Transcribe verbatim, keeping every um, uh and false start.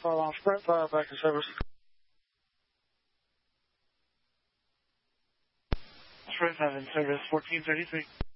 Alpha Alpha Sprint, uh, back in service. Sprint seven, service fourteen thirty-three.